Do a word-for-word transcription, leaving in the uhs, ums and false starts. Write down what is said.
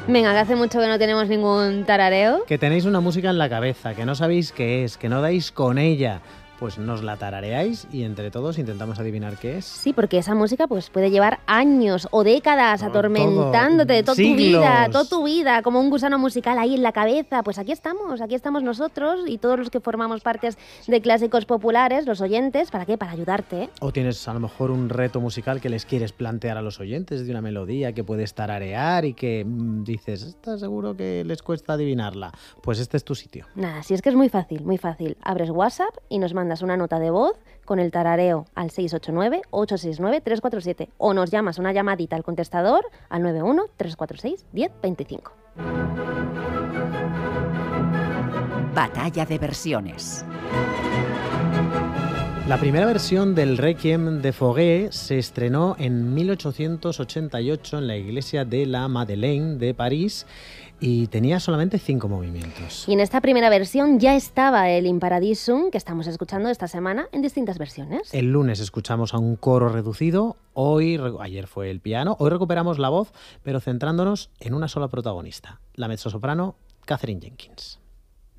Venga, que hace mucho que no tenemos ningún tarareo. Que tenéis una música en la cabeza, que no sabéis qué es, que no dais con ella. Pues nos la tarareáis y entre todos intentamos adivinar qué es. Sí, porque esa música pues puede llevar años o décadas No, atormentándote todo, toda tu vida, siglos. toda tu vida, como un gusano musical ahí en la cabeza. Pues aquí estamos, aquí estamos nosotros y todos los que formamos partes de Clásicos Populares, los oyentes, ¿para qué? Para ayudarte. O tienes a lo mejor un reto musical que les quieres plantear a los oyentes de una melodía que puedes tararear y que mmm, dices, ¿estás seguro que les cuesta adivinarla? Pues este es tu sitio. Nada, si es que es muy fácil, muy fácil. Abres WhatsApp y nos mandas una nota de voz con el tarareo al seis ocho nueve, ocho seis nueve, tres cuatro siete o nos llamas una llamadita al contestador al nueve uno, tres cuatro seis, uno cero dos cinco. Batalla de versiones. La primera versión del Requiem de Fauré se estrenó en mil ochocientos ochenta y ocho en la iglesia de la Madeleine de París y tenía solamente cinco movimientos. Y en esta primera versión ya estaba el In Paradisum, que estamos escuchando esta semana en distintas versiones. El lunes escuchamos a un coro reducido, hoy, ayer fue el piano, hoy recuperamos la voz, pero centrándonos en una sola protagonista, la mezzosoprano Katherine Jenkins.